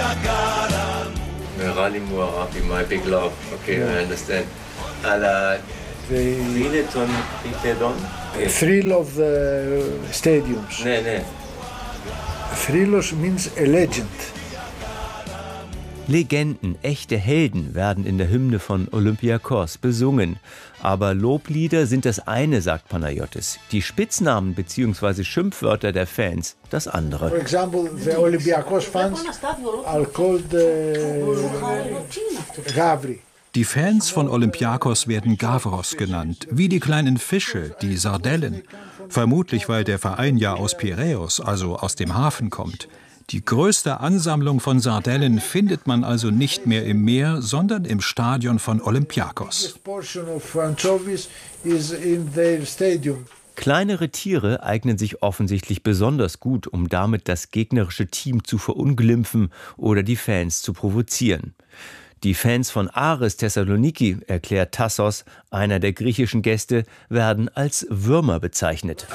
Merali Muarabi, my big love. Okay, I understand. Thrill of the stadiums. Nee. Thrillos means a legend. Legenden, echte Helden werden in der Hymne von Olympiakos besungen. Aber Loblieder sind das eine, sagt Panagiotis. Die Spitznamen bzw. Schimpfwörter der Fans das andere. For example, the Olympiakos fans are called Gavri. Die Fans von Olympiakos werden Gavros genannt, wie die kleinen Fische, die Sardellen. Vermutlich, weil der Verein ja aus Piräus, also aus dem Hafen, kommt. Die größte Ansammlung von Sardellen findet man also nicht mehr im Meer, sondern im Stadion von Olympiakos. Kleinere Tiere eignen sich offensichtlich besonders gut, um damit das gegnerische Team zu verunglimpfen oder die Fans zu provozieren. Die Fans von Aris Thessaloniki, erklärt Tassos, einer der griechischen Gäste, werden als Würmer bezeichnet.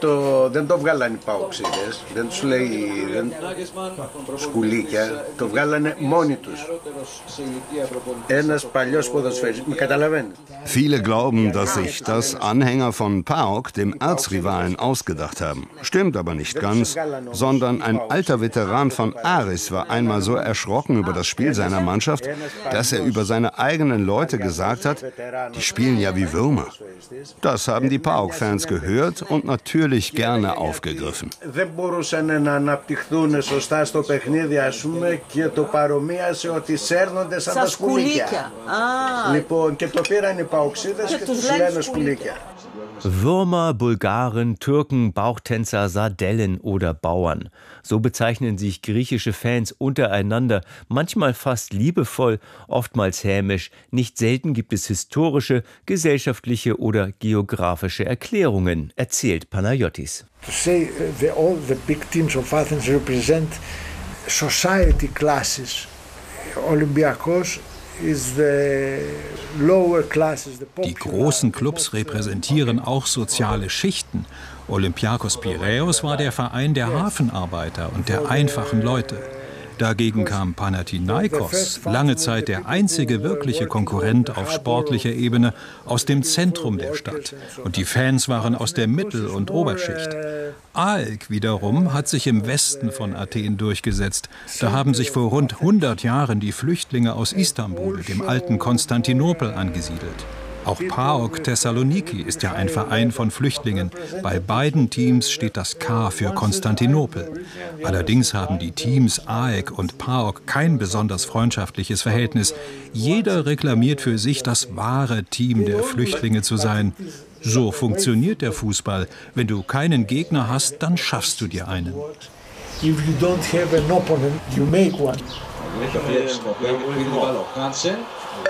Viele glauben, dass sich das Anhänger von PAOK, dem Erzrivalen, ausgedacht haben. Stimmt aber nicht ganz, sondern ein alter Veteran von Aris war einmal so erschrocken über das Spiel seiner Mannschaft, dass er über seine eigenen Leute gesagt hat, die spielen ja wie Würmer. Das haben die PAOK-Fans gehört und natürlich gerne aufgegriffen. Würmer, Bulgaren, Türken, Bauchtänzer, Sardellen oder Bauern. So bezeichnen sich griechische Fans untereinander, manchmal fast liebevoll, oftmals hämisch. Nicht selten gibt es historische, gesellschaftliche oder geografische Erklärungen, erzählt Panagiotis. To say all the big teams of Athens represent society classes. Olympiakos Die großen Clubs repräsentieren auch soziale Schichten. Olympiakos Piräus war der Verein der Hafenarbeiter und der einfachen Leute. Dagegen kam Panathinaikos, lange Zeit der einzige wirkliche Konkurrent auf sportlicher Ebene, aus dem Zentrum der Stadt. Und die Fans waren aus der Mittel- und Oberschicht. AEK wiederum hat sich im Westen von Athen durchgesetzt. Da haben sich vor rund 100 Jahren die Flüchtlinge aus Istanbul, dem alten Konstantinopel, angesiedelt. Auch PAOK Thessaloniki ist ja ein Verein von Flüchtlingen. Bei beiden Teams steht das K für Konstantinopel. Allerdings haben die Teams AEK und PAOK kein besonders freundschaftliches Verhältnis. Jeder reklamiert für sich, das wahre Team der Flüchtlinge zu sein. So funktioniert der Fußball. Wenn du keinen Gegner hast, dann schaffst du dir einen. If you don't have an opponent, you make one.